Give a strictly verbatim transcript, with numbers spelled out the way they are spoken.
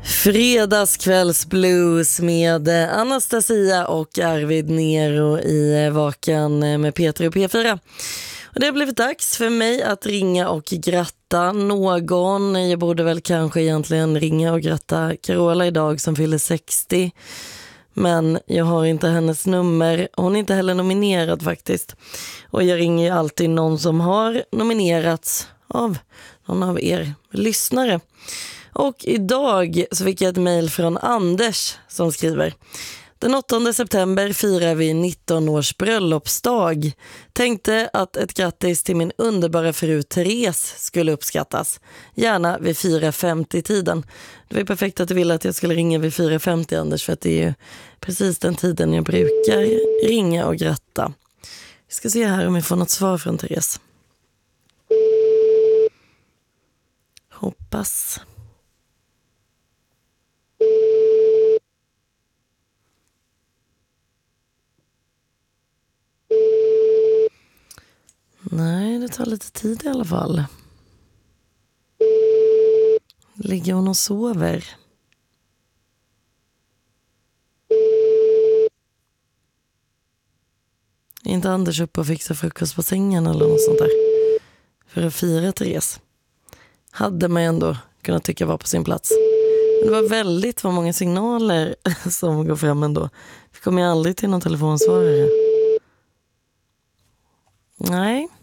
Fredagskvällsblues med Anastasia och Arvid Nero i Vakan med Peter och P fyra. Och det har blivit dags för mig att ringa och gratta någon. Jag borde väl kanske egentligen ringa och gratta Carola idag som fyller sextio. Men jag har inte hennes nummer. Hon är inte heller nominerad faktiskt. Och jag ringer ju alltid någon som har nominerats av någon av er lyssnare. Och idag så fick jag ett mejl från Anders som skriver: Den åttonde september firar vi nitton års bröllopsdag. Tänkte att ett grattis till min underbara fru Therese skulle uppskattas. Gärna vid fyra femtio-tiden. Det var perfekt att du ville att jag skulle ringa vid fyra femtio, Anders, för att det är ju precis den tiden jag brukar ringa och gratta. Vi ska se här om vi får något svar från Therese. Hoppas. Nej, det tar lite tid i alla fall. Ligger hon och sover? Är inte Anders uppe och fixar frukost på sängen eller något sånt där? För att fira Therese hade man ändå kunnat tycka var på sin plats. Men det var väldigt vad många signaler som går fram ändå. Vi kommer ju aldrig till någon telefonsvarare. Nej.